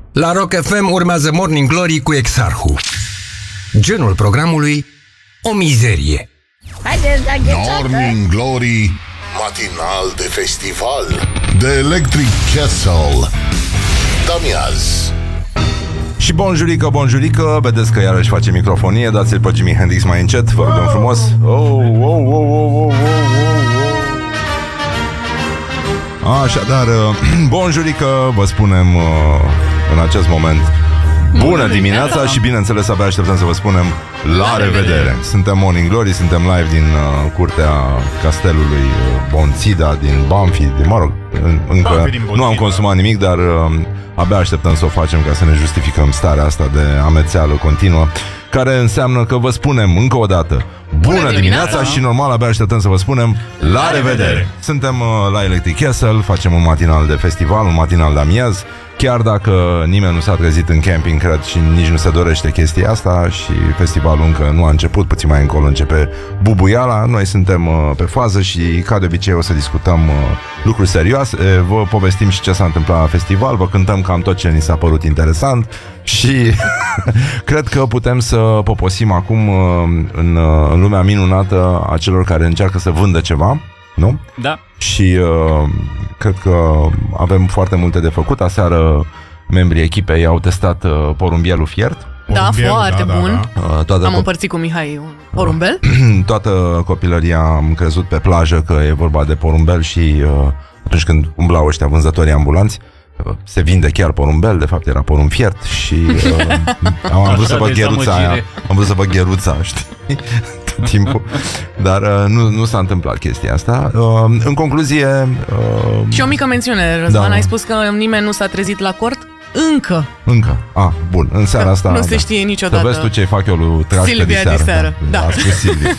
La Rock FM urmează Morning Glory cu Exarhu. Genul programului, o mizerie. Morning Glory, matinal de festival, de Electric Castle. Damiaz. Și bonjurică, vedeți că iarăși face microfonie. Dați-l pe Jimi Hendrix mai încet, vă rugăm frumos. Așadar, bonjurică, vă spunem în acest moment bună dimineața și bineînțeles abia așteptăm să vă spunem la revedere. Suntem Morning Glory, suntem live din curtea castelului Bonțida din Banfi, mă rog, încă nu am consumat nimic, dar abia așteptăm să o facem ca să ne justificăm starea asta de amețeală continuă, care înseamnă că vă spunem încă o dată bună dimineața și normal abia așteptăm să vă spunem la revedere. Suntem la Electric Castle, facem un matinal de festival, un matinal de amiaz. Chiar dacă nimeni nu s-a trezit în camping, cred, și nici nu se dorește chestia asta și festivalul încă nu a început, puțin mai încolo începe bubuiala, noi suntem pe fază și ca de obicei o să discutăm lucruri serioase, vă povestim și ce s-a întâmplat la festival, vă cântăm cam tot ce ni s-a părut interesant și cred că putem să poposim acum în lumea minunată a celor care încearcă să vândă ceva, nu? Da. Și cred că avem foarte multe de făcut. Aseară membrii echipei au testat porumbielul fiert. Da, foarte bun. Am împărțit cu Mihai un porumbel. Toată copilăria am crezut pe plajă că e vorba de porumbel și atunci când umblau ăștia vânzătorii ambulanți, se vinde chiar porumbel, de fapt era porumb fiert și am vrut să văd gheruța aia. Am vrut să văd gheruța, știi? Tot timpul. Dar nu s-a întâmplat chestia asta. În concluzie... Și o mică mențiune, Răzvan, ai spus că nimeni nu s-a trezit la cort? Încă. Bun, în seara asta nu se știe niciodată. Să vezi tu ce-i fac eu lui Trașcă diseară. Da. A spus Silvia.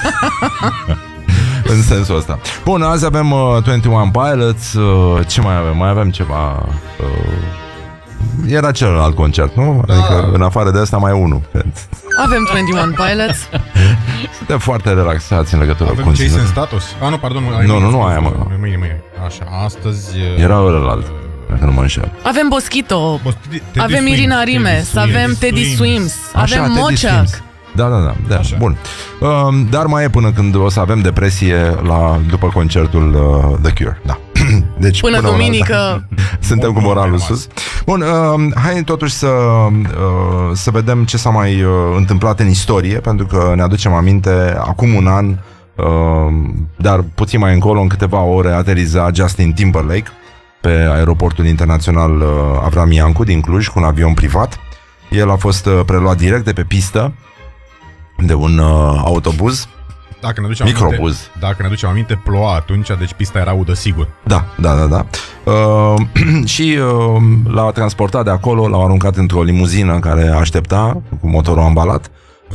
În sensul ăsta. Bun, azi avem 21 Pilots. Ce mai avem? Mai avem ceva... Era celălalt concert, nu? Adică în afară de asta mai unul. Avem 21 Pilots. Suntem foarte relaxați în legătură cu conținut. Avem Jason Status? Nu, pardon. Nu aia, mă. Mâine. Așa, astăzi... Era ălălalt, dacă nu mă înșel. Avem Boschito, avem Irina Rimes, avem Teddy Swims, avem Moceac. Da. Bun. Dar mai e până când o să avem depresie după concertul The Cure. Da. Deci, până duminică suntem cu moralul sus. Bun, hai totuși să vedem ce s-a mai întâmplat în istorie, pentru că ne aducem aminte, acum un an, dar puțin mai încolo, în câteva ore, ateriza Justin Timberlake pe aeroportul internațional Avram Iancu din Cluj cu un avion privat. El a fost preluat direct de pe pistă de un autobuz. Microbuz. Dacă ne aducem aminte, ploua atunci, deci pista era udă sigur. Da. Și l-a transportat de acolo, l-au aruncat într-o limuzină care aștepta, cu motorul ambalat.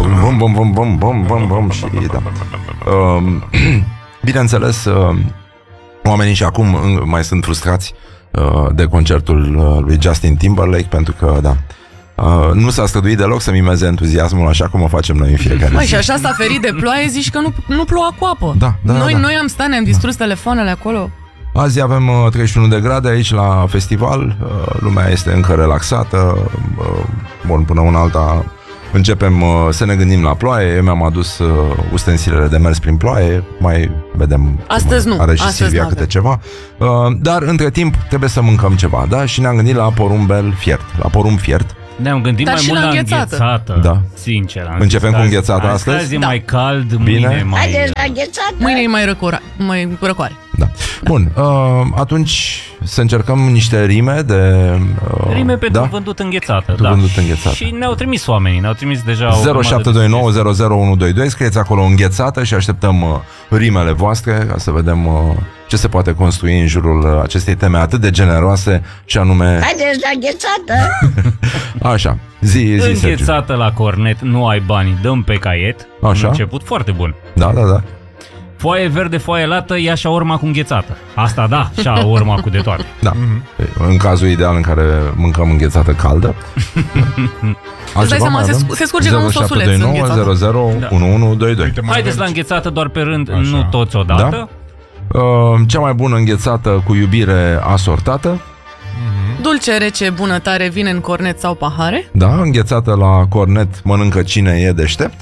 Bum, și da. Bineînțeles, oamenii și acum mai sunt frustrați de concertul lui Justin Timberlake, pentru că, da, nu s-a străduit deloc să mimeze entuziasmul așa cum o facem noi în fiecare zi. Și așa s-a ferit de ploaie, zici că nu ploua cu apă. Noi am stat, ne-am distrus telefoanele acolo. Azi avem 31 de grade aici la festival. Lumea este încă relaxată. Bun, până una alta începem să ne gândim la ploaie. Eu mi-am adus ustensilele de mers prin ploaie. Mai vedem. Astăzi nu. Are și Silvia câte ceva. Dar între timp trebuie să mâncăm ceva, da? Și ne-am gândit la porumbel fiert. La porumb fiert. Ne-am gândit mai mult la înghețată. Da. Sincer. Începem cu înghețata astăzi? Astăzi e mai cald, mâine Mâine e mai răcoare. Da. Bun, atunci să încercăm niște rime de... rime pentru vândut înghețată, vândut înghețată. Și ne-au trimis oamenii, ne-au trimis deja 0729001122. Scrieți acolo înghețată și așteptăm rimele voastre ca să vedem ce se poate construi în jurul acestei teme atât de generoase, și anume... Haideți la înghețată! Așa, zi înghețată la cornet, nu ai bani, dăm pe caiet. Așa. Un început foarte bun. Da. Foaie verde, foaie lată, ia shawarma cu înghețată. Asta da, shawarma cu de toate. Da. În cazul ideal în care mâncăm înghețată caldă. Îți dai seama, se scurge ca un sosuleț înghețată. 0729001122. Haideți la înghețată doar pe rând, așa. Nu toți odată. Cea mai bună înghețată cu iubire asortată. Dulce, rece, bună, tare, vine în cornet sau pahare? Da, înghețată la cornet mănâncă cine e deștept.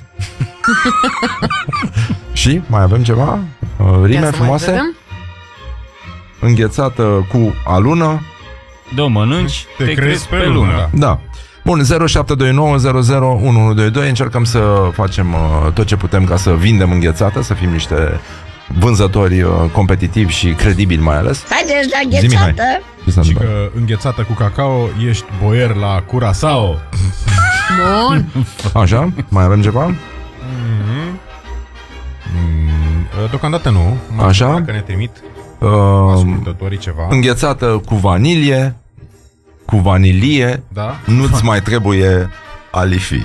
Și mai avem ceva? Rime frumoase? Înghețată cu alună. De-o mănânci, te crezi pe lună. Da. Bun, 0729001122. Încercăm să facem tot ce putem ca să vindem înghețată, să fim niște vânzători competitivi și credibili mai ales. Haideți la înghețată! Și că înghețată cu cacao ești boier la Curaçao. Bun. Așa, mai avem ceva? Deocamdată nu. Așa? Dacă ne trimit ascultătorii ceva. Înghețată cu vanilie. Cu vanilie. Da? Nu-ți mai trebuie alifie.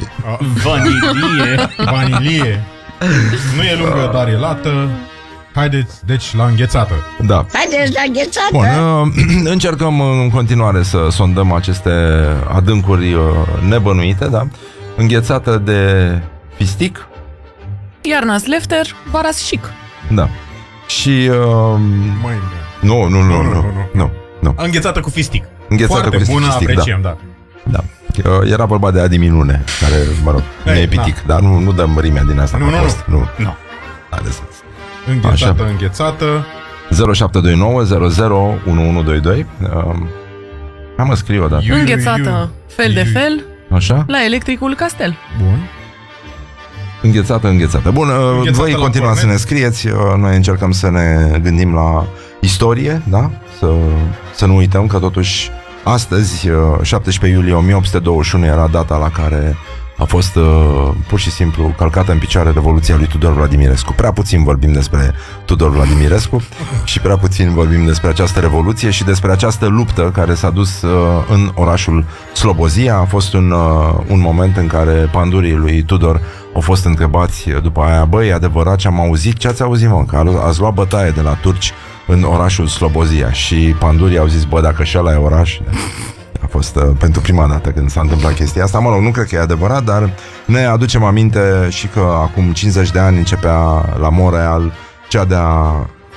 Vanilie. Nu e lungă, dar e lată. Haideți, deci, la înghețată. Da. Haideți la înghețată! Bun, încercăm în continuare să sondăm aceste adâncuri nebănuite, da? Înghețată de fistic. Iarna-s lefter, vara-s chic. Da. Și... Mai Nu. Înghețată cu fistic. Înghețată foarte cu bună, fistic, apreciem, da. Da. Era vorba de Adi Minune, care, mă rog, nu e pitic, dar nu dăm rime din asta. Nu. Haideți să... Înghețată, înghețată. 0729 Hai mă scriu o dată. Înghețată, fel de fel. Așa? La Electricul Castel. Bun. Înghețată. Bun, voi continuați să ne scrieți. Noi încercăm să ne gândim la istorie, da? Să nu uităm că totuși astăzi, 17 iulie 1821, era data la care a fost pur și simplu călcată în picioare Revoluția lui Tudor Vladimirescu. Prea puțin vorbim despre Tudor Vladimirescu și prea puțin vorbim despre această revoluție și despre această luptă care s-a dus în orașul Slobozia. A fost un moment în care pandurii lui Tudor au fost întrebați după aia: băi, e adevărat ce am auzit? Ce ați auzit, mă? Că ați luat bătaie de la turci în orașul Slobozia. Și pandurii au zis: bă, dacă și ăla e oraș... A fost pentru prima dată când s-a întâmplat chestia asta. Mă rog, nu cred că e adevărat, dar ne aducem aminte și că acum 50 de ani începea la Montreal cea de-a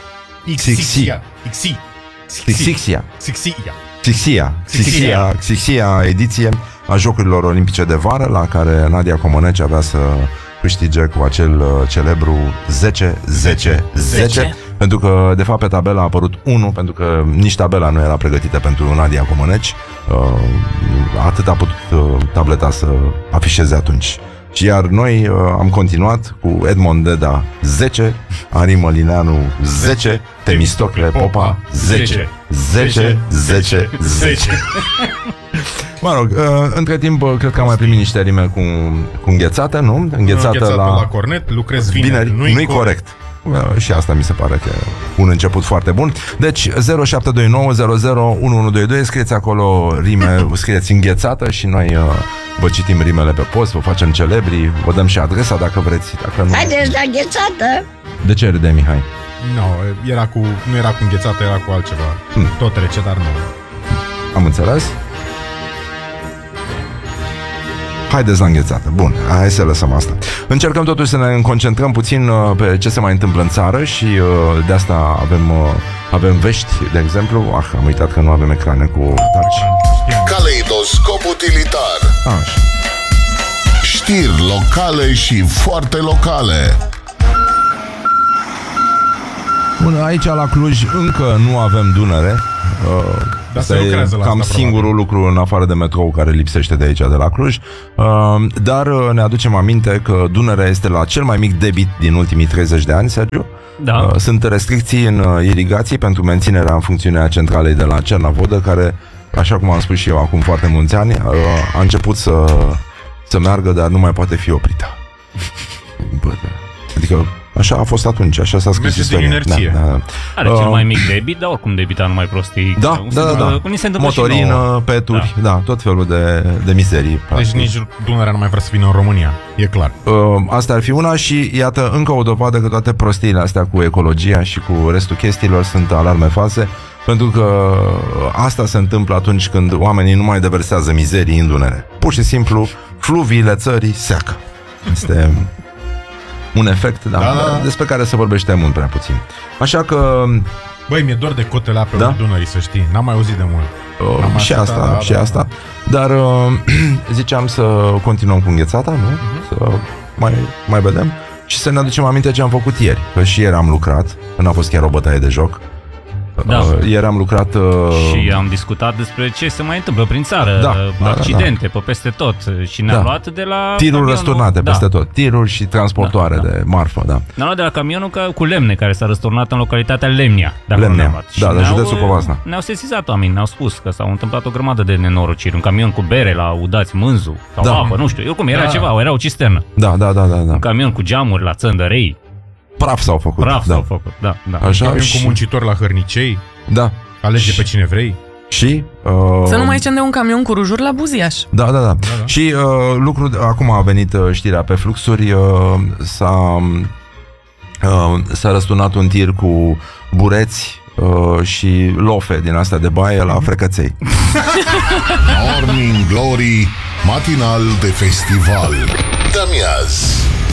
Xixia ediție a Jocurilor Olimpice de Vară, la care Nadia Comăneci avea să câștige cu acel celebru 10-10-10, pentru că de fapt pe tabela a apărut 1, pentru că nici tabela nu era pregătită pentru Nadia Comăneci. Atât a putut tableta să afișeze atunci. Și iar noi am continuat cu Edmond Deda 10, Ari Mălineanu 10, Temistocle Popa 10. 10, 10, 10. Mă rog, între timp cred că am mai primit niște rime cu înghețată, nu? Înghețată la cornet, lucrez vineri, nu-i corect. Și asta mi se pare că e un început foarte bun. Deci 0729001122, scrieți acolo rime, scrieți înghețată și noi vă citim rimele pe post, vă facem celebri, vă dăm și adresa dacă vreți, dacă nu. Haideți la înghețată! De ce râde, Mihai? Nu era cu înghețată, era cu altceva. Tot rece, dar nu. Am înțeles. Haideți la înghețată. Bun, hai să lăsăm asta. Încercăm totuși să ne concentrăm puțin pe ce se mai întâmplă în țară și de asta avem vești, de exemplu. Am uitat că nu avem ecrane cu touch. Caleidoscop utilitar. Așa. Știri locale și foarte locale. Bun, aici la Cluj încă nu avem Dunăre. Asta e cam singurul lucru în afară de metrou care lipsește de aici, de la Cluj. Dar ne aducem aminte că Dunărea este la cel mai mic debit din ultimii 30 de ani, Sergiu. Da. Sunt restricții în irigații pentru menținerea în funcțiune a centralei de la Cernavodă, care, așa cum am spus și eu acum foarte mulți ani, a început să meargă, dar nu mai poate fi oprită. Adică așa a fost atunci, așa s-a scris istoria. Da. Are cel mai mic debit, dar oricum debita numai prostii. Da. Motorină, peturi, da, tot felul de mizerii. Deci nici Dunărea nu mai vrea să vină în România, e clar. Asta ar fi una și iată încă o dovadă că toate prostiile astea cu ecologia și cu restul chestiilor sunt alarme false, pentru că asta se întâmplă atunci când oamenii nu mai deversează mizerii în Dunăre. Pur și simplu, fluviile țării seacă. Este un efect, da, despre care se vorbește mult prea puțin. Așa că Băi, mi-e dor de cotele apelor Dunării, să știi. N-am mai auzit de mult. Și asta. Dar ziceam să continuăm cu înghețata, nu? Să mai vedem. Și să ne aducem aminte ce am făcut ieri. Că și ieri am lucrat. N-a fost chiar o bătaie de joc. Ieri am lucrat și am discutat despre ce se mai întâmplă prin țară, accidente pe peste tot. Și ne-am luat de la tiruri răsturnate peste tot. Tiruri și transportoare de marfă. Ne-am luat de la camionul cu lemne care s-a răsturnat în localitatea Lemnia. Lemnia, de județul Covasna. Ne-au sesizat oamenii, ne-au spus că s-au întâmplat o grămadă de nenorociri. Un camion cu bere la Udați Mânzu sau apă, nu știu. Oricum era ceva, era o cisternă. Un camion cu geamuri la Țăndărei. Praf s-au făcut. Da. Așa, cu muncitori la Hărnicei. Da. Alege pe cine vrei. Și să nu mai zicem de un camion cu rujuri la Buziaș. Da. Și acum a venit știrea pe fluxuri. S-a răsturnat un tir cu bureți și lofe din astea de baie la Frecăței. Morning Glory, matinal de festival. Dă-mi azi.